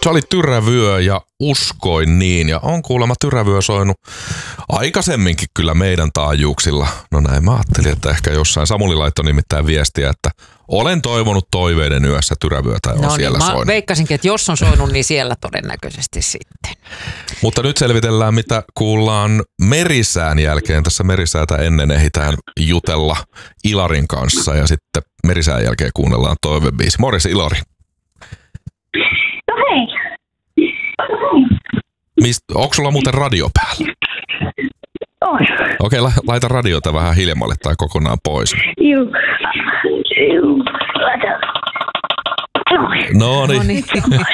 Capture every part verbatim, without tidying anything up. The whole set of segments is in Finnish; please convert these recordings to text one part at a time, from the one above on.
Se oli Tyrävyö ja Uskoin niin, ja on kuulemma Tyrävyö soinut aikaisemminkin kyllä meidän taajuuksilla. No näin mä ajattelin, että ehkä jossain. Samuli laittoi nimittäin viestiä, että olen toivonut toiveiden yössä Tyrävyötä ja on no siellä niin, mä soinut. veikkasinkin, että jos on soinut, niin siellä todennäköisesti sitten. Mutta nyt selvitellään, mitä kuullaan Merisään jälkeen. Tässä Merisäätä ennen ehditään jutella Ilarin kanssa ja sitten Merisään jälkeen kuunnellaan toivebiisi. Morjes Ilari. No hei. Mist, onko sulla muuten radio päällä? On. Okei, la, laita radiota vähän hiljemmalle tai kokonaan pois. Juu. Juu. Laita. No niin.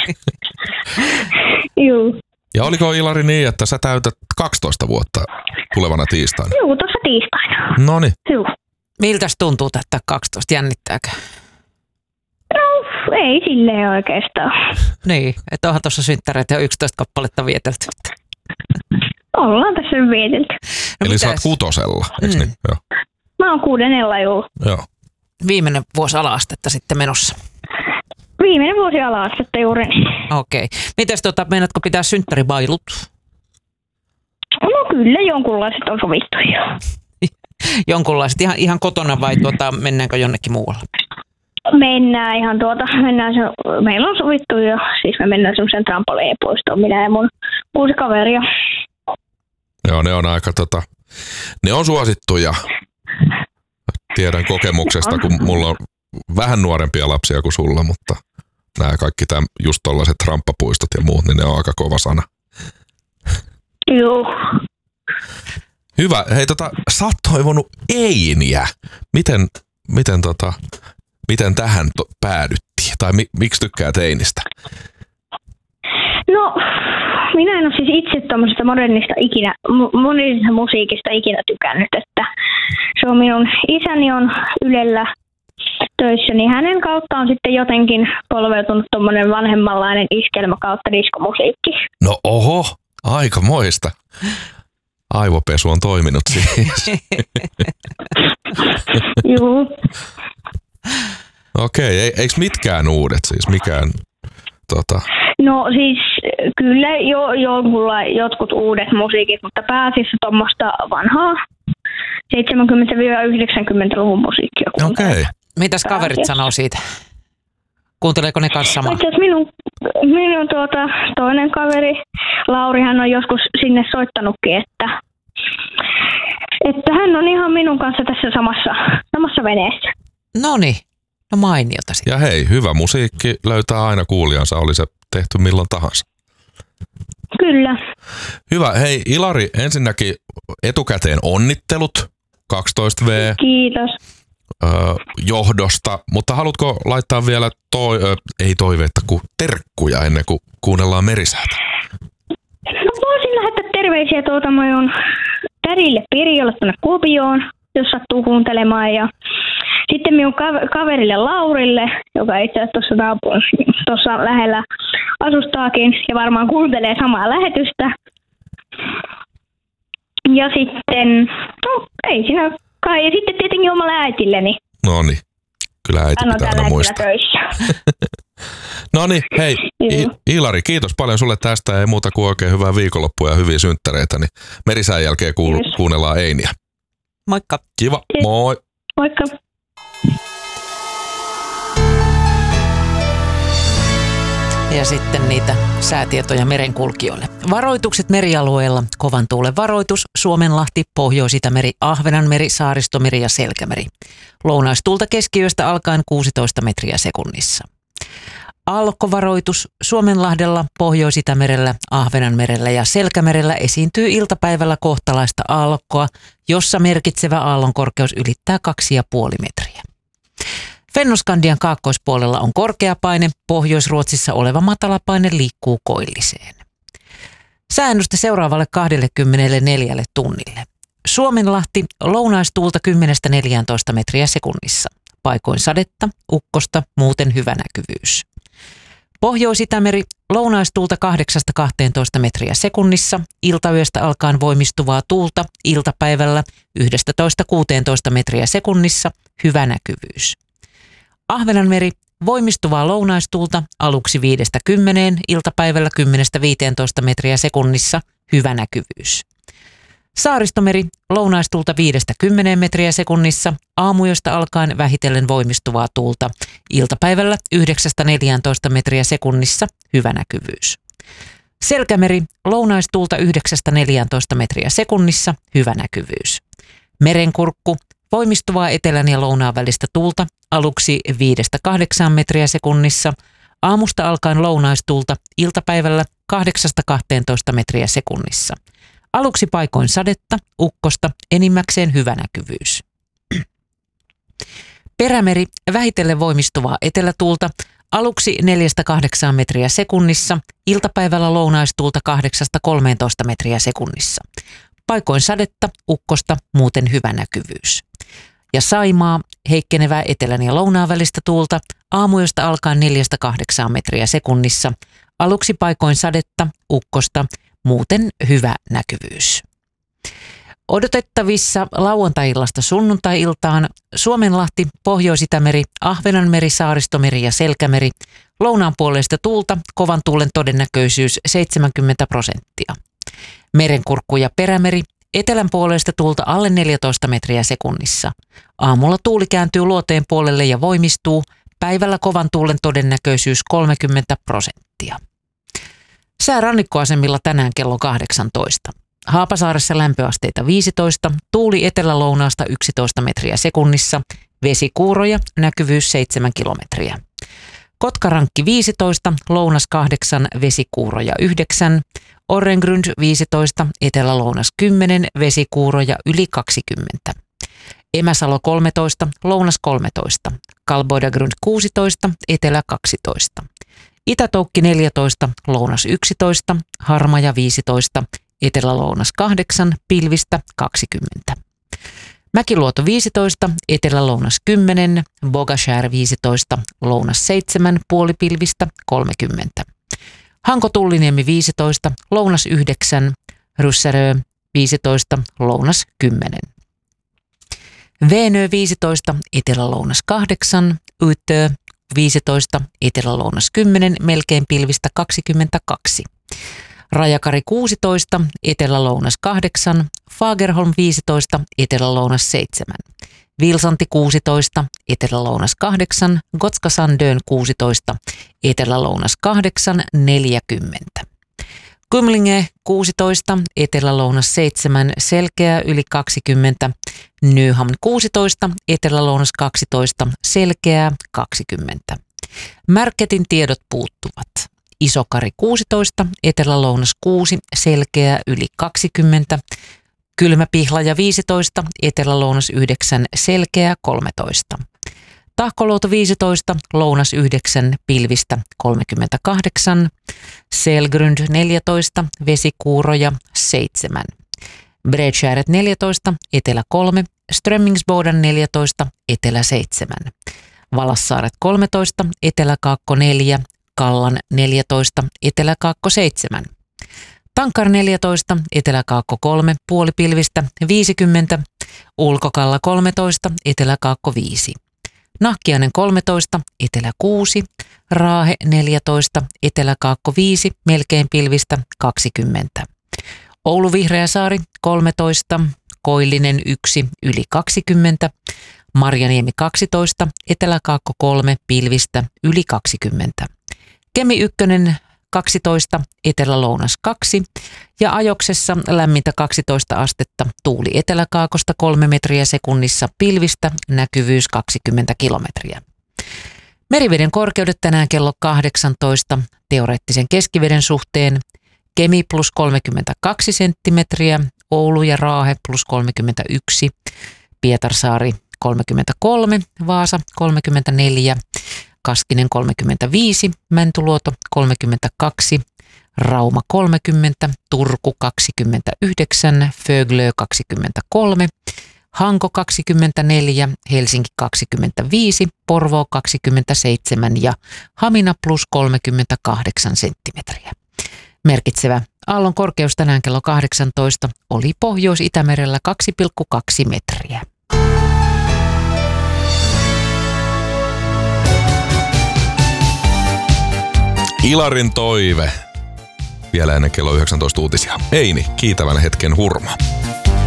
Juu. Ja oliko Ilari niin, että sä täytät kaksitoista vuotta tulevana tiistaina? Juu, tuossa tiistaina. Noniin. Juu. Miltäs tuntuu täyttää kaksitoista? Jännittääkö? No, ei silleen oikeastaan. Niin, että onhan tuossa synttäreitä jo yksitoista kappaletta vietelty. Ollaan tässä vietelty. No Eli mitäs? sä oot kutosella, eikö Mm. niin? Joo. Mä oon kuudenella, juu. Joo. Viimeinen vuosi ala-astetta sitten menossa. Viimeinen vuosi ala-astetta juuri. Okei. Mites tota, meinaatko pitää synttäribailut? No kyllä, jonkunlaiset on sovittu jo. Jonkunlaiset ihan, ihan kotona vai tuota, mennäänkö jonnekin muualle? Mennään ihan tuota, mennään se, meillä on sovittu jo, siis me mennään semmoisen trampoliinipuistoon, minä ja mun kuusi kaveria. Joo, ne on aika tota, ne on suosittuja. Tiedän kokemuksesta, kun mulla on vähän nuorempia lapsia kuin sulla, mutta nämä kaikki tämän, just tollaiset ramppapuistot ja muut, niin ne on aika kova sana. Joo. Hyvä. Hei, tota, sä oot toivonut Einiä. Miten, miten, tota, miten tähän to, päädyttiin? Tai mi, miksi tykkäät Einistä? No, minä en ole siis itse tuommoisesta modernista ikinä, modernista musiikista ikinä tykännyt, että se on minun isäni on Ylellä töissä, niin hänen kautta on sitten jotenkin polveutunut tuommoinen vanhemmanlainen iskelmä kautta diskomusiikki. No oho, aika moista. Aivopesu on toiminut siis. Juu. Okei, okay, eikö mitkään uudet siis? Mikään, tota... No siis kyllä jo, jonkulla, jotkut uudet musiikit, mutta pääasiassa tuommoista vanhaa seitsemänkymmentä-yhdeksänkymmentäluvun musiikkia. Okei. Okay. Mitäs kaverit sanoo siitä? Kuunteleeko ne kanssa samaa? Itse asiassa minun, minun tuota, toinen kaveri, Lauri, hän on joskus sinne soittanutkin, että, että hän on ihan minun kanssa tässä samassa, samassa veneessä. Noniin, no mainiota sitten. Ja hei, hyvä musiikki löytää aina kuulijansa, oli se tehty milloin tahansa. Kyllä. Hyvä. Hei Ilari, ensinnäkin etukäteen onnittelut kaksitoista vuotta Kiitos. Öö, johdosta, mutta haluatko laittaa vielä toi, ö, ei toiveetta, kuin terkkuja ennen kuin kuunnellaan Merisäätä? No voisin lähettää terveisiä tuota minun tädille Pirjolle tuonne Kuopioon, jos sattuu kuuntelemaan. Ja sitten minun kaverille Laurille, joka itse asiassa tuossa, naapurissa, tuossa lähellä asustaakin ja varmaan kuuntelee samaa lähetystä. Ja sitten, no ei siinä kai. Ja sitten tietenkin omalle äitilleni. No niin, kyllä äiti Hän on pitää tällä aina hetkellä muistaa. töissä. No niin, hei I- Ilari, kiitos paljon sulle tästä. Ei muuta kuin oikein hyvää viikonloppua ja hyviä synttäreitä. Niin Merisään jälkeen kuul- kuunnellaan Einiä. Moikka. Kiva, moi. Moikka. Ja sitten niitä säätietoja merenkulkijoille. Varoitukset merialueella. Kovan tuulen varoitus. Suomenlahti, Pohjois-Itämeri, Ahvenanmeri, Saaristomeri ja Selkämeri. Lounaistuulta keskiyöstä alkaen kuusitoista metriä sekunnissa. Aallokkovaroitus. Suomenlahdella, Pohjois-Itämerellä, Ahvenanmerellä ja Selkämerellä esiintyy iltapäivällä kohtalaista aallokkoa, jossa merkitsevä aallon korkeus ylittää kaksi ja puoli metriä. Fennoskandian kaakkoispuolella on korkea paine, Pohjois-Ruotsissa oleva matalapaine liikkuu koilliseen. Säännöstä seuraavalle kaksikymmentäneljä tunnille. Suomenlahti, lounaistuulta kymmenestä neljääntoista metriä sekunnissa. Paikoin sadetta, ukkosta, muuten hyvä näkyvyys. Pohjois-Itämeri, lounaistuulta kahdeksasta kahteentoista metriä sekunnissa. Iltayöstä alkaen voimistuvaa tuulta, iltapäivällä yksitoista kuusitoista metriä sekunnissa, hyvä näkyvyys. Ahvenanmeri, Voimistuvaa lounaistuulta aluksi viidestä kymmeneen, iltapäivällä kymmenestä viiteentoista metriä sekunnissa, hyvä näkyvyys. Saaristomeri, lounaistuulta viidestä kymmeneen metriä sekunnissa, aamuyöstä alkaen vähitellen voimistuvaa tuulta, iltapäivällä yhdeksästä neljääntoista metriä sekunnissa, hyvä näkyvyys. Selkämeri, lounaistuulta yhdeksästä neljääntoista metriä sekunnissa, hyvä näkyvyys. Merenkurkku, voimistuvaa etelän ja lounaan välistä tuulta, aluksi viidestä kahdeksaan metriä sekunnissa, aamusta alkaen lounaistuulta, iltapäivällä kahdeksasta kahteentoista metriä sekunnissa. Aluksi paikoin sadetta, ukkosta, enimmäkseen hyvä näkyvyys. Perämeri, vähitellen voimistuvaa etelätuulta, aluksi neljästä kahdeksaan metriä sekunnissa, iltapäivällä lounaistuulta kahdeksasta kolmeentoista metriä sekunnissa. Paikoin sadetta, ukkosta, muuten hyvä näkyvyys. Ja Saimaa, heikkenevää etelän ja lounaan välistä tuulta, aamuyöstä alkaen neljästä kahdeksaan metriä sekunnissa, aluksi paikoin sadetta, ukkosta, muuten hyvä näkyvyys. Odotettavissa lauantai-illasta sunnuntai-iltaan Suomenlahti, Pohjois-Itämeri, Ahvenanmeri, Saaristomeri ja Selkämeri, lounaan puoleista tuulta, kovan tuulen todennäköisyys seitsemänkymmentä prosenttia. Merenkurkku ja Perämeri, etelän puoleista tuulta alle neljätoista metriä sekunnissa. Aamulla tuuli kääntyy luoteen puolelle ja voimistuu, päivällä kovan tuulen todennäköisyys kolmekymmentä prosenttia. Sää rannikkoasemilla tänään kello kahdeksantoista. Haapasaaressa lämpöasteita viisitoista, tuuli etelä-lounaasta yksitoista metriä sekunnissa, vesikuuroja, näkyvyys seitsemän kilometriä. Kotkarankki viisitoista, lounas kahdeksan, vesikuuroja yhdeksän, Orrengrund viisitoista, etelä-lounas kymmenen, vesikuuroja yli kaksikymmentä. Emäsalo kolmetoista, lounas kolmetoista, Kalboidagrund kuusitoista, etelä kaksitoista. Itätoukki neljätoista, lounas yksitoista, Harmaja viisitoista, etelä-lounas kahdeksan, pilvistä kaksikymmentä. Mäkiluoto viisitoista, etelä-lounas kymmenen, Bogashär viisitoista, lounas seitsemän, puolipilvistä kolmekymmentä. Hanko-Tulliniemi viisitoista, lounas yhdeksän, Ryssärö viisitoista, lounas kymmenen. Veenö viisitoista, etelä-lounas kahdeksan, Uitö viisitoista, etelä-lounas kymmenen, melkein pilvistä kaksikymmentäkaksi. Rajakari kuusitoista, etelä-lounas kahdeksan, Fagerholm viisitoista, etelä-lounas seitsemän. Vilsanti kuusitoista, etelä-lounas kahdeksan, Gotska Sandön kuusitoista, etelä-lounas kahdeksan, neljäkymmentä. Kymlinge kuusitoista, etelä-lounas seitsemän, selkeä yli kaksikymmentä. Nyhamn kuusitoista, etelä-lounas kaksitoista, selkeää kaksikymmentä. Märketin tiedot puuttuvat. Isokari kuusitoista, etelä-lounas kuusi, selkeää yli kaksikymmentä. Kylmäpihlaja viisitoista, etelä-lounas yhdeksän, selkeää kolmetoista. Tahkoluoto viisitoista, lounas yhdeksän, pilvistä kolmekymmentäkahdeksan. Selgrund neljätoista, vesikuuroja seitsemän. Bredskäret neljätoista, etelä kolme, Strömmingsboden neljätoista, etelä seitsemän. Valassaaret kolmetoista, etelä-kaakko neljä, Kallan neljätoista, etelä-kaakko seitsemän. Tankar neljätoista, etelä-kaakko kolme, puolipilvistä viisikymmentä. Ulkokalla kolmetoista, etelä-kaakko viisi. Nahkiainen kolmetoista, etelä kuusi. Raahe neljätoista, etelä-kaakko viisi, melkein pilvistä kaksikymmentä. Oulu Vihreäsaari kolmetoista, Koillinen yksi, yli kaksikymmentä. Marjaniemi kaksitoista, etelä-kaakko kolme, pilvistä yli kaksikymmentä. Kemi ykkönen kaksitoista, etelä-lounas kaksi ja Ajoksessa lämmintä kaksitoista astetta, tuuli eteläkaakosta kolme metriä sekunnissa, pilvistä, näkyvyys kaksikymmentä kilometriä. Meriveden korkeudet tänään kello kahdeksantoista teoreettisen keskiveden suhteen. Kemi plus kolmekymmentäkaksi senttimetriä, Oulu ja Raahe plus kolmekymmentäyksi, Pietarsaari kolmekymmentäkolme, Vaasa kolmekymmentäneljä, Kaskinen kolmekymmentäviisi, Mäntyluoto kolmekymmentäkaksi, Rauma kolmekymmentä, Turku kaksikymmentäyhdeksän, Föglö kaksikymmentäkolme, Hanko kaksikymmentäneljä, Helsinki kaksikymmentäviisi, Porvoo kaksikymmentäseitsemän ja Hamina plus kolmekymmentäkahdeksan senttimetriä. Merkitsevä aallon korkeus tänään kello kahdeksantoista oli Pohjois-Itämerellä kaksi pilkku kaksi metriä. Ilarin toive. Vielä ennen kello yhdeksäntoista uutisia. Eini, kiitävän hetken hurma.